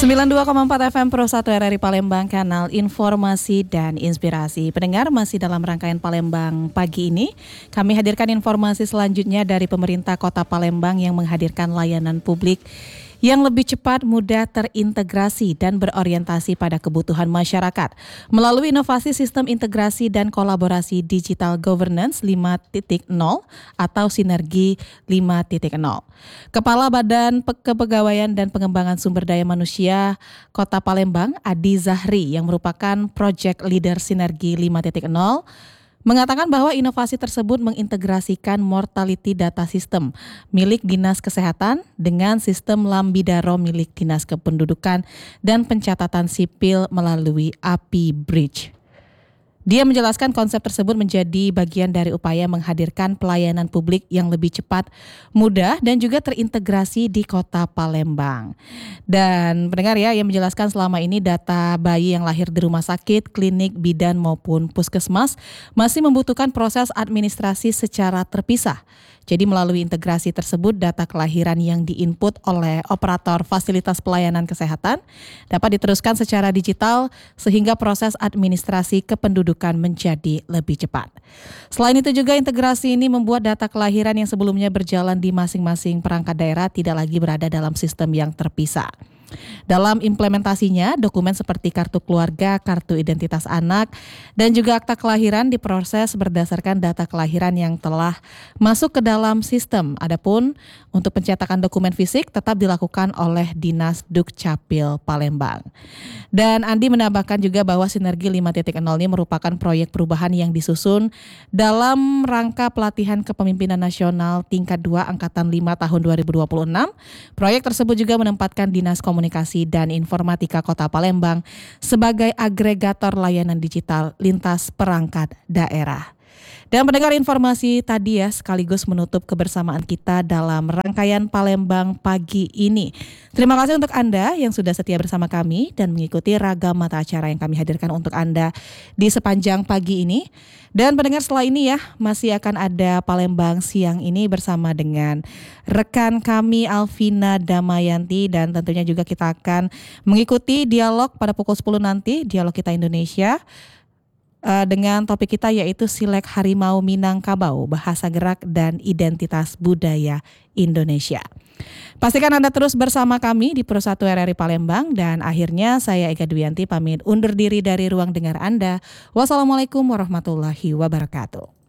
92,4 FM Pro 1 RRI Palembang, kanal informasi dan inspirasi. Pendengar, masih dalam rangkaian Palembang pagi ini, kami hadirkan informasi selanjutnya dari pemerintah Kota Palembang yang menghadirkan layanan publik yang lebih cepat, mudah, terintegrasi dan berorientasi pada kebutuhan masyarakat melalui inovasi sistem integrasi dan kolaborasi digital governance 5.0 atau sinergi 5.0. Kepala Badan Kepegawaian dan Pengembangan Sumber Daya Manusia Kota Palembang, Adi Zahri, yang merupakan project leader sinergi 5.0, mengatakan bahwa inovasi tersebut mengintegrasikan mortality data system milik Dinas Kesehatan dengan sistem Lambidaro milik Dinas Kependudukan dan Pencatatan Sipil melalui API Bridge. Dia menjelaskan konsep tersebut menjadi bagian dari upaya menghadirkan pelayanan publik yang lebih cepat, mudah, dan juga terintegrasi di Kota Palembang. Dan pendengar ya, yang menjelaskan selama ini data bayi yang lahir di rumah sakit, klinik, bidan maupun puskesmas masih membutuhkan proses administrasi secara terpisah. Jadi melalui integrasi tersebut, data kelahiran yang diinput oleh operator fasilitas pelayanan kesehatan dapat diteruskan secara digital sehingga proses administrasi kependudukan menjadi lebih cepat. Selain itu juga integrasi ini membuat data kelahiran yang sebelumnya berjalan di masing-masing perangkat daerah tidak lagi berada dalam sistem yang terpisah. Dalam implementasinya, dokumen seperti kartu keluarga, kartu identitas anak, dan juga akta kelahiran diproses berdasarkan data kelahiran yang telah masuk ke dalam sistem. Adapun untuk pencetakan dokumen fisik tetap dilakukan oleh Dinas Dukcapil Palembang. Dan Andi menambahkan juga bahwa Sinergi 5.0 ini merupakan proyek perubahan yang disusun dalam rangka pelatihan kepemimpinan nasional tingkat 2 Angkatan 5 tahun 2026. Proyek tersebut juga menempatkan Dinas Komunikasi dan Informatika Kota Palembang sebagai agregator layanan digital lintas perangkat daerah. Dan pendengar, informasi tadi ya sekaligus menutup kebersamaan kita dalam rangkaian Palembang pagi ini. Terima kasih untuk Anda yang sudah setia bersama kami dan mengikuti ragam mata acara yang kami hadirkan untuk Anda di sepanjang pagi ini. Dan pendengar, setelah ini ya masih akan ada Palembang siang ini bersama dengan rekan kami Alvina Damayanti, dan tentunya juga kita akan mengikuti dialog pada pukul 10 nanti, Dialog Kita Indonesia. Dengan topik kita yaitu Silek Harimau Minangkabau, Bahasa Gerak dan Identitas Budaya Indonesia. Pastikan Anda terus bersama kami di Pro 1 RRI Palembang, dan akhirnya saya Eka Dwianti pamit undur diri dari ruang dengar Anda. Wassalamualaikum warahmatullahi wabarakatuh.